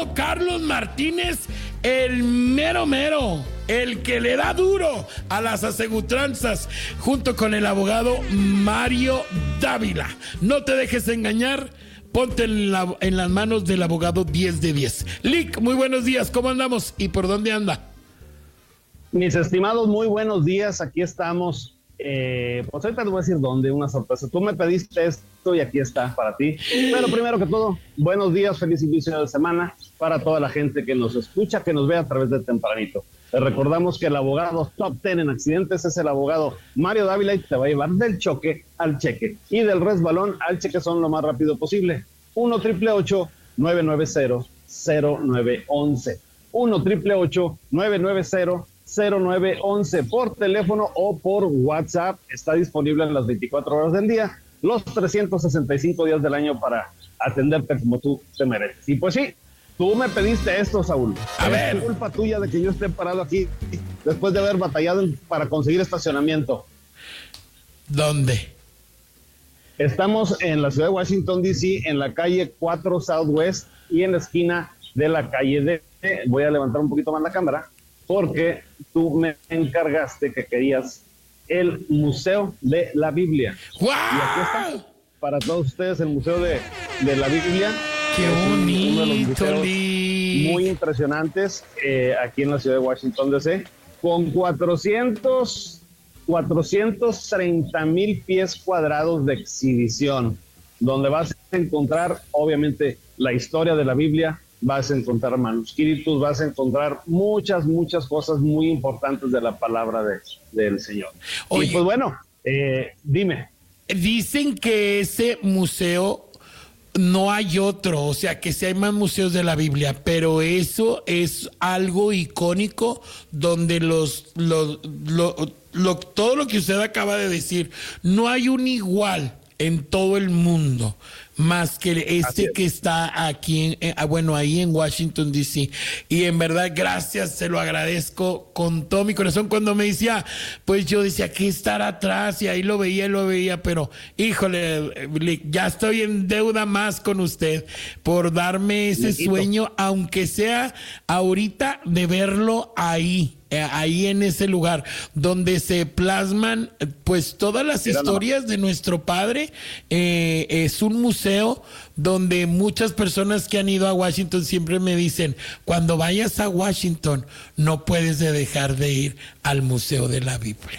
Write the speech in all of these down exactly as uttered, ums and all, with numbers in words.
abogado Carlos Martínez, el mero mero, el que le da duro a las asegutranzas, junto con el abogado Mario Dávila. No te dejes engañar, ponte en, la, en las manos del abogado diez de diez. Lick, muy buenos días, ¿cómo andamos y por dónde anda? Mis estimados, muy buenos días, aquí estamos. Eh, pues ahorita te voy a decir dónde, una sorpresa. Tú me pediste esto y aquí está para ti. Pero primero que todo, buenos días, feliz inicio de semana para toda la gente que nos escucha, que nos ve a través de Tempranito. Les recordamos que el abogado top ten en accidentes es el abogado Mario Dávila y te va a llevar del choque al cheque y del resbalón al cheque son lo más rápido posible. uno triple ocho nueve nueve cero cero nueve once. uno triple ocho nueve nueve cero cero nueve once por teléfono o por WhatsApp. Está disponible en las veinticuatro horas del día, los trescientos sesenta y cinco días del año para atenderte como tú te mereces. Y pues sí, tú me pediste esto, Saúl. A es ver. culpa tuya de que yo esté parado aquí después de haber batallado para conseguir estacionamiento. ¿Dónde? Estamos en la ciudad de Washington, D C, en la calle cuatro Southwest y en la esquina de la calle D. Voy a levantar un poquito más la cámara, porque tú me encargaste que querías el Museo de la Biblia. ¡Wow! Y aquí está, para todos ustedes, el Museo de, de la Biblia. ¡Qué bonito, Lick! Muy impresionantes, eh, aquí en la ciudad de Washington, D C, con cuatrocientos, cuatrocientos treinta mil pies cuadrados de exhibición, donde vas a encontrar, obviamente, la historia de la Biblia, vas a encontrar manuscritos, vas a encontrar muchas, muchas cosas muy importantes de la palabra de, del Señor. Oye, y pues bueno, eh, dime. Dicen que ese museo no hay otro, o sea, que sí hay más museos de la Biblia, pero eso es algo icónico donde los, los, lo, lo, todo lo que usted acaba de decir, no hay un igual en todo el mundo, más que este que está aquí, en, bueno, ahí en Washington, D C. Y en verdad, gracias, se lo agradezco con todo mi corazón. Cuando me decía, pues yo decía, ¿qué estará atrás? Y ahí lo veía, lo veía, pero híjole, ya estoy en deuda más con usted por darme ese sueño, aunque sea ahorita, de verlo ahí. Ahí en ese lugar donde se plasman pues todas las historias de nuestro padre. Eh, es un museo donde muchas personas que han ido a Washington siempre me dicen, cuando vayas a Washington no puedes de dejar de ir al Museo de la Biblia.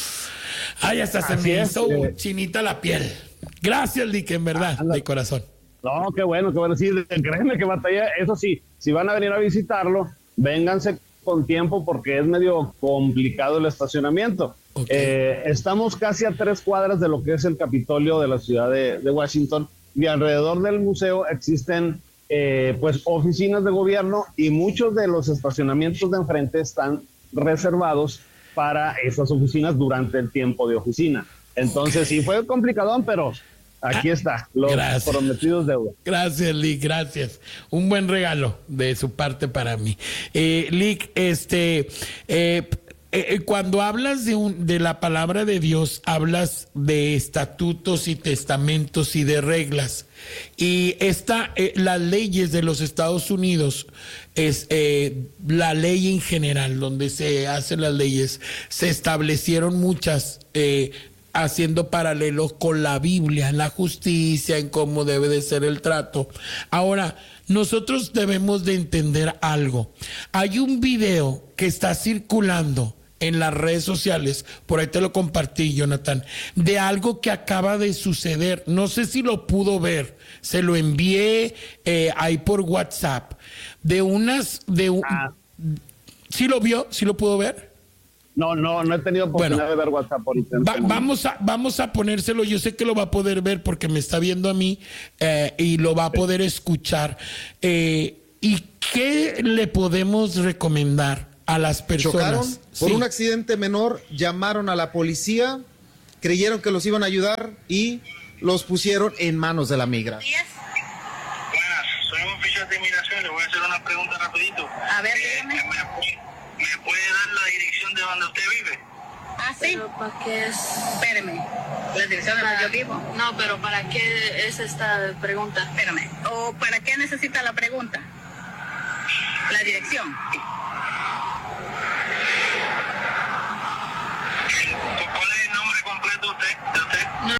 Ay, hasta se me hizo eh, chinita la piel. Gracias, Lick, en verdad, anda. De corazón. No, qué bueno, qué bueno. Sí, créeme que batalla. Eso sí, si van a venir a visitarlo, vénganse con tiempo porque es medio complicado el estacionamiento. Okay. Eh, estamos casi a tres cuadras de lo que es el Capitolio de la ciudad de, de Washington y alrededor del museo existen eh, pues oficinas de gobierno y muchos de los estacionamientos de enfrente están reservados para esas oficinas durante el tiempo de oficina. Entonces okay. Sí fue complicadón, pero aquí está, los gracias. Prometidos deuda. Gracias, Lick, gracias. Un buen regalo de su parte para mí. Eh, Lick, este, eh, eh, cuando hablas de, un, de la palabra de Dios, hablas de estatutos y testamentos y de reglas. Y esta, eh, las leyes de los Estados Unidos es eh, la ley en general, donde se hacen las leyes. Se establecieron muchas eh, haciendo paralelos con la Biblia, en la justicia, en cómo debe de ser el trato. Ahora, nosotros debemos de entender algo. Hay un video que está circulando en las redes sociales, por ahí te lo compartí, Jonathan, de algo que acaba de suceder. No sé si lo pudo ver, se lo envié eh, ahí por WhatsApp, de unas... de un, ah. ¿Sí lo vio? ¿Sí lo pudo ver? No, no, no he tenido oportunidad bueno, de ver WhatsApp por va, vamos a vamos a ponérselo. Yo sé que lo va a poder ver porque me está viendo a mí eh, y lo va a poder escuchar. Eh, ¿Y qué le podemos recomendar a las personas? Chocaron por sí. un accidente menor, llamaron a la policía, creyeron que los iban a ayudar y los pusieron en manos de la migra. Buenas, soy un oficial de inmigración, le voy a hacer una pregunta rapidito. A ver, dígame. Eh, ¿me, ¿Me puede dar la dirección de donde usted vive? Ah, sí. Pero ¿para qué es? Espéreme. La dirección de donde yo vivo. No, pero ¿para qué es esta pregunta? Espérame. ¿O para qué necesita la pregunta? dirección. ¿Cuál es el nombre completo de usted? ¿De usted? No,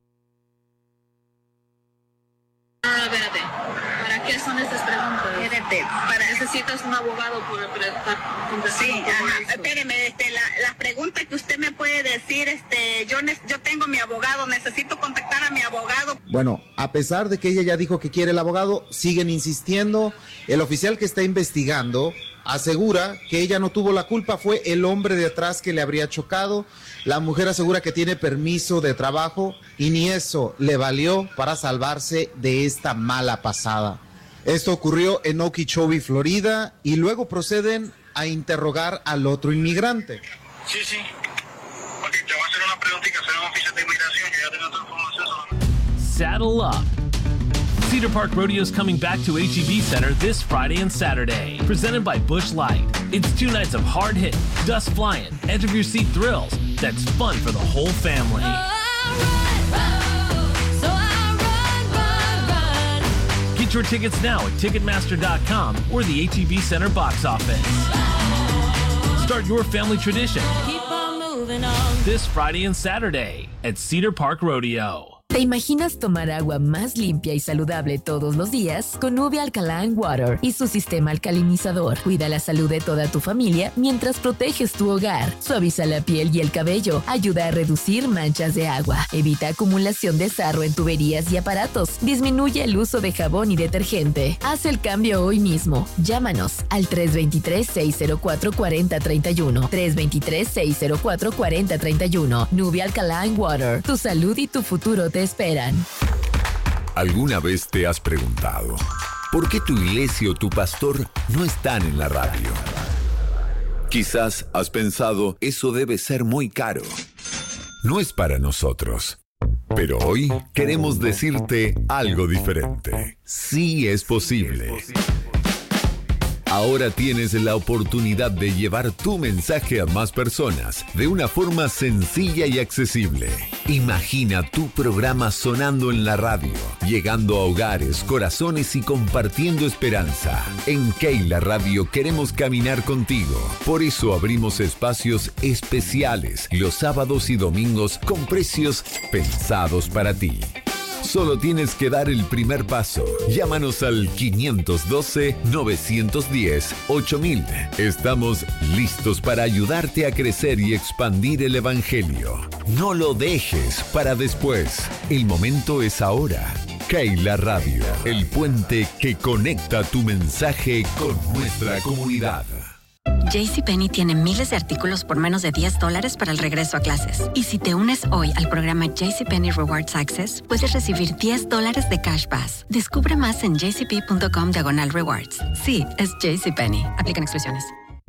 no, espérate. ¿Para qué son estas preguntas? Espérate. Para... Necesitas un abogado para contestar. Sí, ajá. Espéreme, este, la, las preguntas que usted me puede decir, este, yo, ne- yo tengo mi abogado, necesito contactar a mi abogado. Bueno, a pesar de que ella ya dijo que quiere el abogado, siguen insistiendo. El oficial que está investigando asegura que ella no tuvo la culpa, fue el hombre de atrás que le habría chocado. La mujer asegura que tiene permiso de trabajo y ni eso le valió para salvarse de esta mala pasada. Esto ocurrió en Okeechobee, Florida, y luego proceden a interrogar al otro inmigrante. Sí, sí. Ok, te voy a hacer una preguntita, soy un oficial de inmigración, yo ya tengo toda la información. Saddle up. Cedar Park Rodeo is coming back to H E B Center this Friday and Saturday. Presented by Busch Light. It's two nights of hard hitting, dust flying, edge of your seat thrills that's fun for the whole family. Get your tickets now at Ticketmaster dot com or the H E B Center box office. Start your family tradition. Keep on moving on. This Friday and Saturday at Cedar Park Rodeo. ¿Te imaginas tomar agua más limpia y saludable todos los días? Con Nubia Alkaline Water y su sistema alcalinizador. Cuida la salud de toda tu familia mientras proteges tu hogar. Suaviza la piel y el cabello. Ayuda a reducir manchas de agua. Evita acumulación de sarro en tuberías y aparatos. Disminuye el uso de jabón y detergente. Haz el cambio hoy mismo. Llámanos al tres dos tres, seis cero cuatro, cuatro cero tres uno. tres dos tres, seis cero cuatro, cuatro cero tres uno. Nubia Alkaline Water. Tu salud y tu futuro te esperan. ¿Alguna vez te has preguntado por qué tu iglesia o tu pastor no están en la radio? Quizás has pensado, eso debe ser muy caro. No es para nosotros. Pero hoy queremos decirte algo diferente. Sí es posible. Ahora tienes la oportunidad de llevar tu mensaje a más personas de una forma sencilla y accesible. Imagina tu programa sonando en la radio, llegando a hogares, corazones y compartiendo esperanza. En Keila Radio queremos caminar contigo. Por eso abrimos espacios especiales los sábados y domingos con precios pensados para ti. Solo tienes que dar el primer paso. Llámanos al quinientos doce, novecientos diez, ocho mil. Estamos listos para ayudarte a crecer y expandir el Evangelio. No lo dejes para después. El momento es ahora. Keila Radio, el puente que conecta tu mensaje con nuestra comunidad. JCPenney tiene miles de artículos por menos de diez dólares para el regreso a clases. Y si te unes hoy al programa JCPenney Rewards Access, puedes recibir diez dólares de Cash Pass. Descubre más en jcp.com diagonal rewards. Sí, es JCPenney. Aplican exclusiones.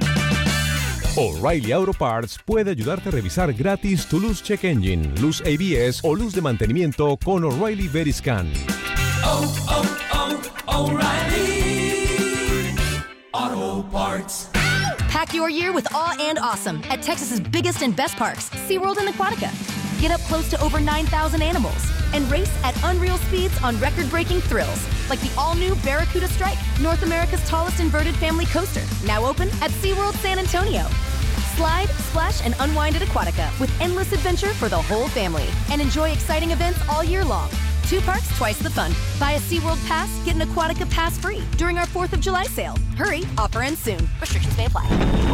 O'Reilly Auto Parts puede ayudarte a revisar gratis tu luz check engine, luz A B S o luz de mantenimiento con O'Reilly Veriscan. Oh, oh, oh, O'Reilly Auto Parts. Pack your year with awe and awesome at Texas's biggest and best parks, SeaWorld and Aquatica. Get up close to over nine thousand animals and race at unreal speeds on record-breaking thrills, like the all-new Barracuda Strike, North America's tallest inverted family coaster, now open at SeaWorld San Antonio. Slide, splash, and unwind at Aquatica with endless adventure for the whole family. And enjoy exciting events all year long. Two parks, twice the fun. Buy a SeaWorld Pass, get an Aquatica Pass free during our fourth of July sale. Hurry, offer ends soon. Restrictions may apply.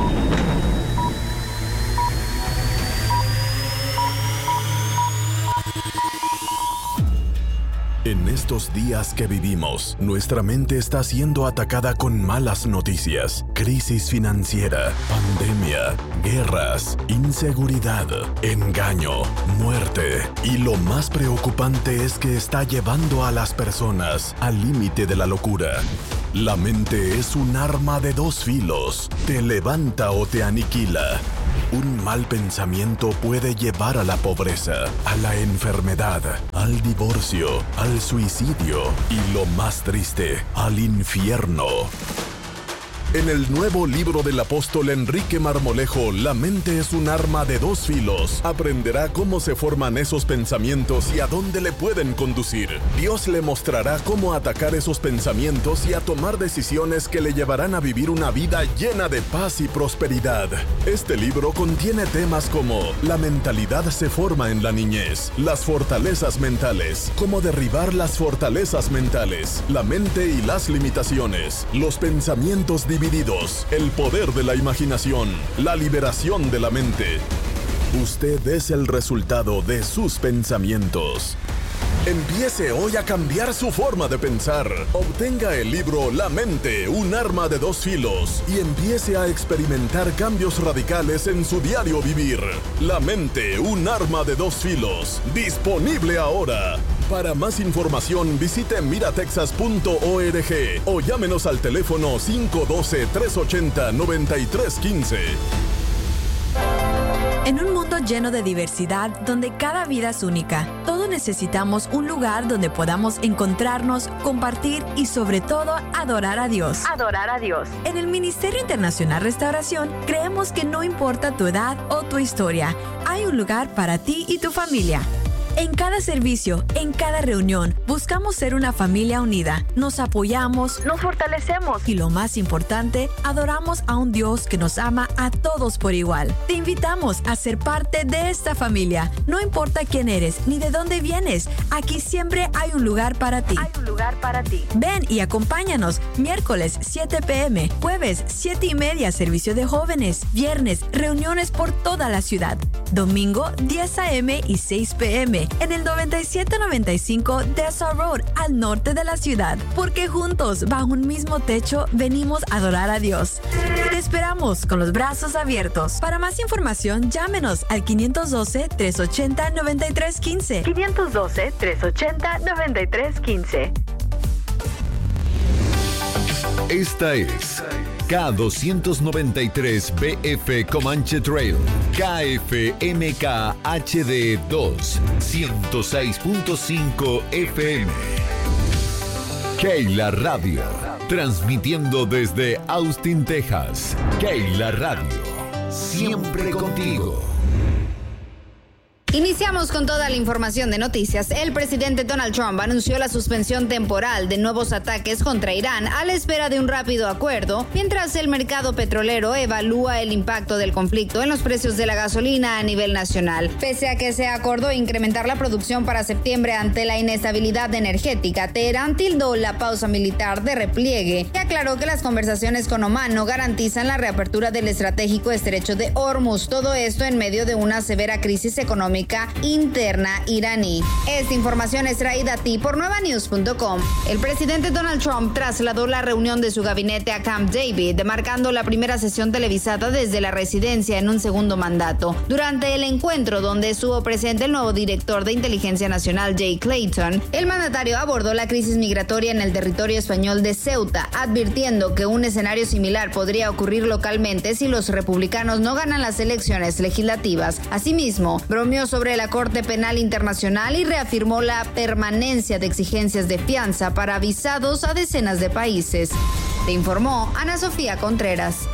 En estos días que vivimos, nuestra mente está siendo atacada con malas noticias, crisis financiera, pandemia, guerras, inseguridad, engaño, muerte. Y lo más preocupante es que está llevando a las personas al límite de la locura. La mente es un arma de dos filos, te levanta o te aniquila. Un mal pensamiento puede llevar a la pobreza, a la enfermedad, al divorcio, al suicidio y lo más triste, al infierno. En el nuevo libro del apóstol Enrique Marmolejo, La mente es un arma de dos filos, aprenderá cómo se forman esos pensamientos y a dónde le pueden conducir. Dios le mostrará cómo atacar esos pensamientos y a tomar decisiones que le llevarán a vivir una vida llena de paz y prosperidad. Este libro contiene temas como la mentalidad se forma en la niñez, las fortalezas mentales, cómo derribar las fortalezas mentales, la mente y las limitaciones, los pensamientos divididos, el poder de la imaginación, la liberación de la mente. Usted es el resultado de sus pensamientos. Empiece hoy a cambiar su forma de pensar. Obtenga el libro La mente, un arma de dos filos y empiece a experimentar cambios radicales en su diario vivir. La mente, un arma de dos filos. Disponible ahora. Para más información visite mira texas punto org o llámenos al teléfono cinco uno dos, tres ocho cero, nueve tres uno cinco. En un mundo lleno de diversidad, donde cada vida es única, todos necesitamos un lugar donde podamos encontrarnos, compartir y sobre todo adorar a Dios. Adorar a Dios. En el Ministerio Internacional Restauración, creemos que no importa tu edad o tu historia, hay un lugar para ti y tu familia. En cada servicio, en cada reunión, buscamos ser una familia unida. Nos apoyamos, nos fortalecemos y lo más importante, adoramos a un Dios que nos ama a todos por igual. Te invitamos a ser parte de esta familia. No importa quién eres ni de dónde vienes, aquí siempre hay un lugar para ti. Hay un lugar para ti. Ven y acompáñanos. Miércoles siete pe eme, jueves siete y media servicio de jóvenes, viernes reuniones por toda la ciudad, domingo diez a eme y seis pe eme. En el noventa y siete noventa y cinco Dessa Road, al norte de la ciudad. Porque juntos, bajo un mismo techo, venimos a adorar a Dios. Te esperamos con los brazos abiertos. Para más información, llámenos al quinientos doce, tres ochenta, noventa y tres quince. quinientos doce, tres ochenta, noventa y tres quince. Esta es K doscientos noventa y tres B F Comanche Trail, K F M K H D dos, ciento seis punto cinco F M. Keila Radio, transmitiendo desde Austin, Texas. Keila Radio, siempre contigo. Iniciamos con toda la información de noticias. El presidente Donald Trump anunció la suspensión temporal de nuevos ataques contra Irán a la espera de un rápido acuerdo, mientras el mercado petrolero evalúa el impacto del conflicto en los precios de la gasolina a nivel nacional. Pese a que se acordó incrementar la producción para septiembre ante la inestabilidad energética, Teherán tildó la pausa militar de repliegue y aclaró que las conversaciones con Omán no garantizan la reapertura del estratégico estrecho de Hormuz. Todo esto en medio de una severa crisis económica interna iraní. Esta información es traída a ti por nueva news punto com. El presidente Donald Trump trasladó la reunión de su gabinete a Camp David, marcando la primera sesión televisada desde la residencia en un segundo mandato. Durante el encuentro, donde estuvo presente el nuevo director de Inteligencia Nacional, Jay Clayton, el mandatario abordó la crisis migratoria en el territorio español de Ceuta, advirtiendo que un escenario similar podría ocurrir localmente si los republicanos no ganan las elecciones legislativas. Asimismo, bromeó sobre la Corte Penal Internacional y reafirmó la permanencia de exigencias de fianza para visados a decenas de países. Te informó Ana Sofía Contreras.